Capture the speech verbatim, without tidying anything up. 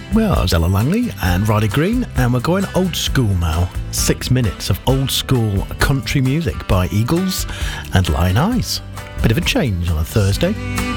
Well, I was Ella Langley and Riley Green, and we're going old school now. Six minutes of old school country music by Eagles and Lion Eyes. Bit of a change on a Thursday.